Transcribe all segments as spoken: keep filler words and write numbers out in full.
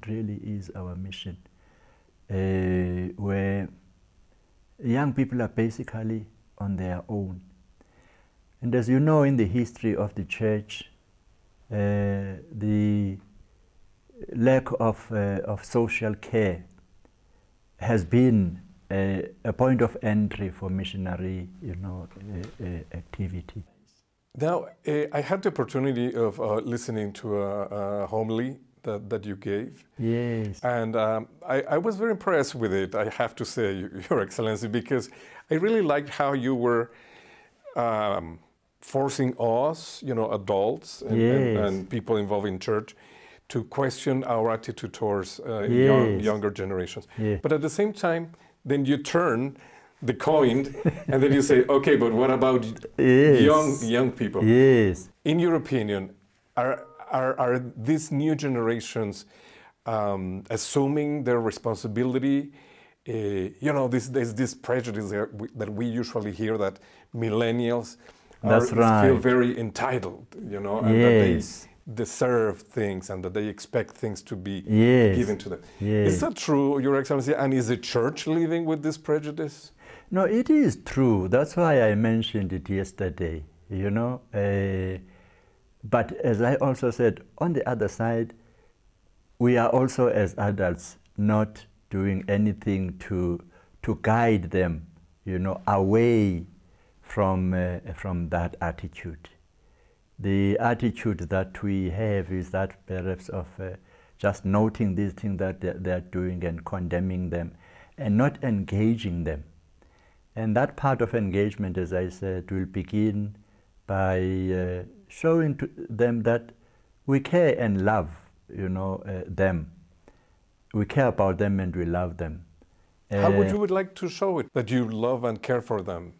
really is our mission, uh, where young people are basically on their own. And as you know, in the history of the church, uh, the lack of, uh, of social care has been a, a point of entry for missionary, you know, uh, uh, activity. Now, uh, I had the opportunity of uh, listening to a, a homily that, that you gave. Yes. And um, I, I was very impressed with it, I have to say, Your Excellency, because I really liked how you were um, forcing us, you know, adults and, yes. and, and people involved in church to question our attitude towards uh, yes. young, younger generations. Yeah. But at the same time, then you turn the coin and then you say, okay, but what about yes. young young people? Yes. In your opinion, are are, are these new generations um, assuming their responsibility? Uh, you know, this, there's this prejudice that we usually hear that millennials are, That's right. feel very entitled, you know, and yes. that they deserve things and that they expect things to be yes. given to them. Yes. Is that true, Your Excellency? And is the church living with this prejudice? No, it is true. That's why I mentioned it yesterday, you know. Uh, but as I also said, on the other side, we are also as adults not doing anything to to guide them, you know, away from uh, from that attitude. The attitude that we have is that perhaps of uh, just noting these things that they're, they're doing and condemning them and not engaging them. And that part of engagement, as I said, will begin by uh, showing to them that we care and love, you know, uh, them. We care about them and we love them. How uh, would you would like to show it, that you love and care for them?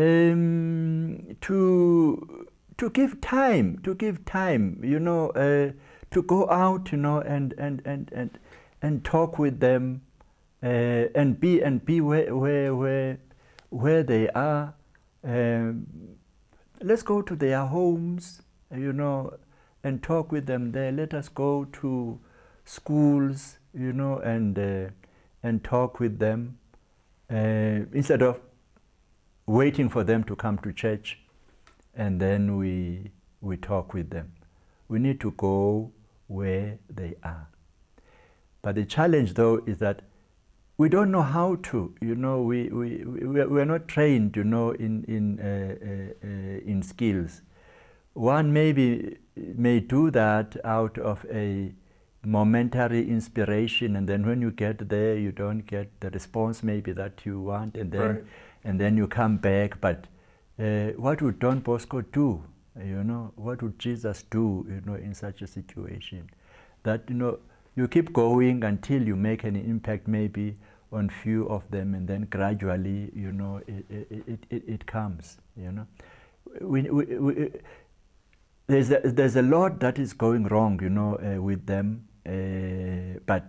Um, to to give time, to give time, you know, uh, to go out, you know, and and and and and talk with them, uh, and be and be where where where where they are. Um, let's go to their homes, you know, and talk with them there. Let us go to schools, you know, and uh, and talk with them uh, instead of waiting for them to come to church, and then we we talk with them. We need to go where they are. But the challenge, though, is that we don't know how to. You know, we we we we are not trained, you know, in in uh, uh, uh, in skills. One maybe may do that out of a momentary inspiration, and then when you get there, you don't get the response maybe that you want, and then. Right. And then you come back, but uh, what would Don Bosco do? You know, what would Jesus do, you know, in such a situation? That, you know, you keep going until you make an impact maybe on few of them, and then gradually, you know, it, it, it, it comes, you know. We, we, we, there's, a, there's a lot that is going wrong, you know, uh, with them, uh, but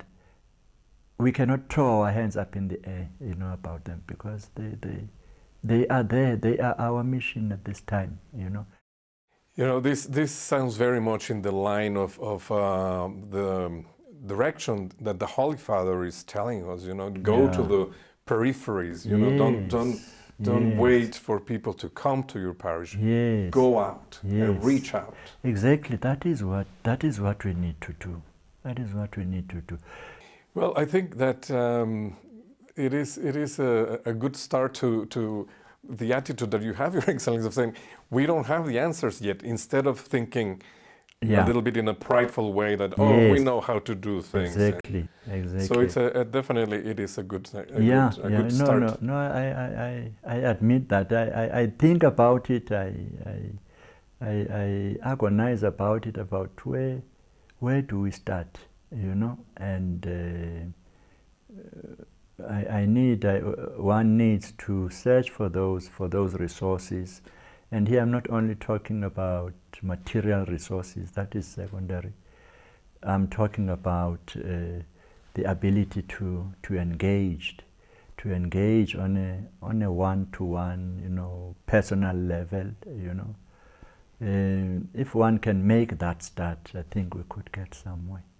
we cannot throw our hands up in the air, you know, about them, because they, they, they are there. They are our mission at this time, you know. You know, this this sounds very much in the line of of uh, the direction that the Holy Father is telling us. You know, go yeah. to the peripheries. You yes. know, don't don't don't yes. wait for people to come to your parish. Yes. Go out yes. and reach out. Exactly. That is what that is what we need to do. That is what we need to do. Well, I think that um, it is it is a, a good start to to the attitude that you have, Your Excellency, of saying we don't have the answers yet. Instead of thinking yeah. a little bit in a prideful way that oh yes. we know how to do things. Exactly, exactly. So it's a, a definitely it is a good a yeah good, a yeah good no start. no no I I I admit that I I, I think about it. I I I, I agonize about it about where where do we start. You know, and uh, I, I need, I, one needs to search for those, for those resources. And here I'm not only talking about material resources, that is secondary. I'm talking about uh, the ability to, to engage, to engage on a, on a one-to-one, you know, personal level, you know. Uh, if one can make that start, I think we could get somewhere.